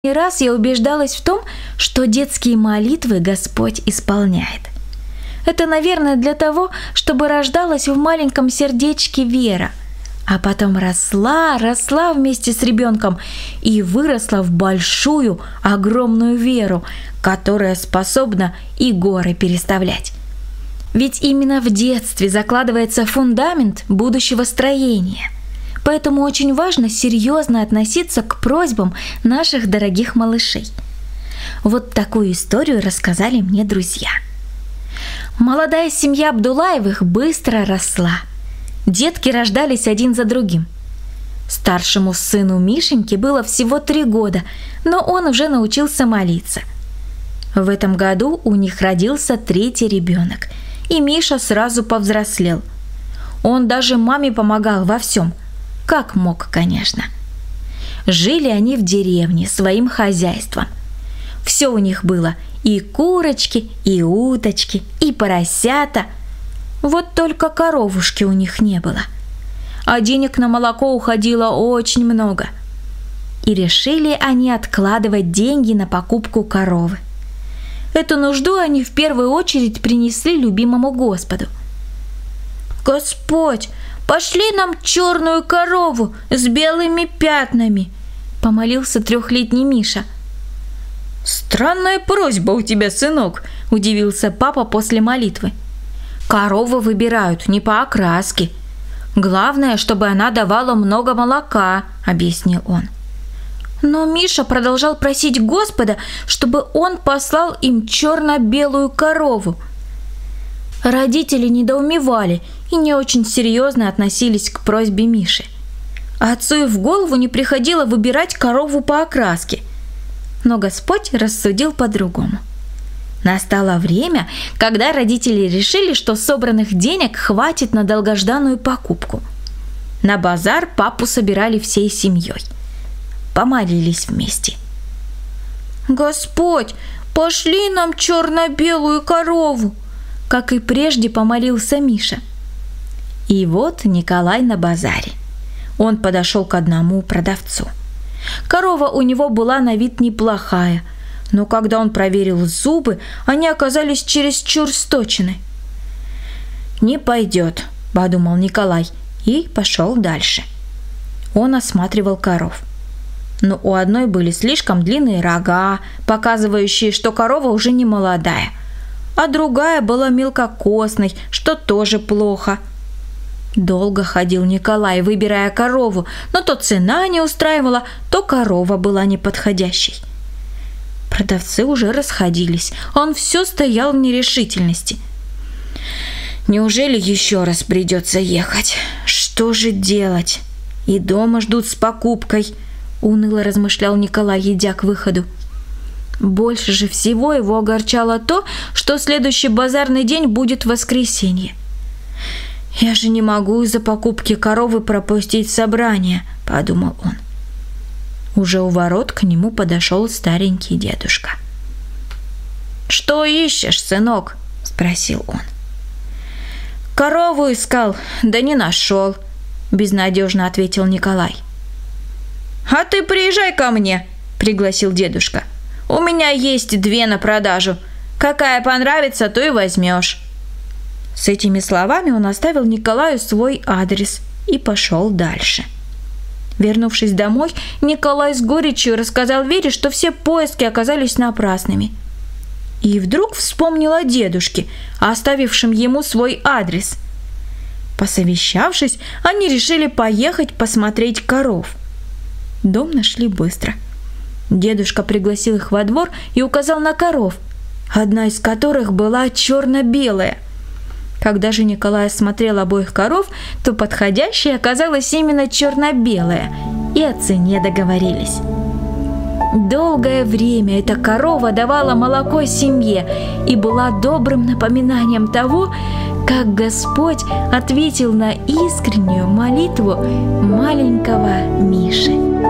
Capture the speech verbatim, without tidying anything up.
Не раз я убеждалась в том, что детские молитвы Господь исполняет. Это, наверное, для того, чтобы рождалась в маленьком сердечке вера, а потом росла, росла вместе с ребенком и выросла в большую, огромную веру, которая способна и горы переставлять. Ведь именно в детстве закладывается фундамент будущего строения. Поэтому очень важно серьезно относиться к просьбам наших дорогих малышей. Вот такую историю рассказали мне друзья. Молодая семья Абдулаевых быстро росла. Детки рождались один за другим. Старшему сыну Мишеньке было всего три года, но он уже научился молиться. В этом году у них родился третий ребенок, и Миша сразу повзрослел. Он даже маме помогал во всем. Как мог, конечно. Жили они в деревне своим хозяйством. Все у них было: и курочки, и уточки, и поросята. Вот только коровушки у них не было. А денег на молоко уходило очень много. И решили они откладывать деньги на покупку коровы. Эту нужду они в первую очередь принесли любимому Господу. «Господь, пошли нам черную корову с белыми пятнами!» – помолился трехлетний Миша. «Странная просьба у тебя, сынок!» – удивился папа после молитвы. «Корову выбирают не по окраске. Главное, чтобы она давала много молока», – объяснил он. Но Миша продолжал просить Господа, чтобы он послал им черно-белую корову. Родители недоумевали и не очень серьезно относились к просьбе Миши. А отцу и в голову не приходило выбирать корову по окраске. Но Господь рассудил по-другому. Настало время, когда родители решили, что собранных денег хватит на долгожданную покупку. На базар папу собирали всей семьей. Помолились вместе. «Господь, пошли нам черно-белую корову!» Как и прежде помолился Миша. И вот Николай на базаре. Он подошел к одному продавцу. Корова у него была на вид неплохая, но когда он проверил зубы, они оказались чересчур сточены. «Не пойдет», – подумал Николай и пошел дальше. Он осматривал коров. Но у одной были слишком длинные рога, показывающие, что корова уже не молодая, а другая была мелкокосной, что тоже плохо. Долго ходил Николай, выбирая корову, но то цена не устраивала, то корова была неподходящей. Продавцы уже расходились, он все стоял в нерешительности. Неужели еще раз придется ехать? Что же делать? И дома ждут с покупкой, уныло размышлял Николай, идя к выходу. Больше же всего его огорчало то, что следующий базарный день будет воскресенье. «Я же не могу из-за покупки коровы пропустить собрание», – подумал он. Уже у ворот к нему подошел старенький дедушка. «Что ищешь, сынок?» – спросил он. «Корову искал, да не нашел», – безнадежно ответил Николай. «А ты приезжай ко мне», – пригласил дедушка. «У меня есть две на продажу. Какая понравится, то и возьмешь». С этими словами он оставил Николаю свой адрес и пошел дальше. Вернувшись домой, Николай с горечью рассказал Вере, что все поиски оказались напрасными. И вдруг вспомнил о дедушке, оставившем ему свой адрес. Посовещавшись, они решили поехать посмотреть коров. Дом нашли быстро. Дедушка пригласил их во двор и указал на коров, одна из которых была черно-белая. Когда же Николай осмотрел обоих коров, то подходящей оказалась именно черно-белая, и о цене договорились. Долгое время эта корова давала молоко семье и была добрым напоминанием того, как Господь ответил на искреннюю молитву маленького Миши.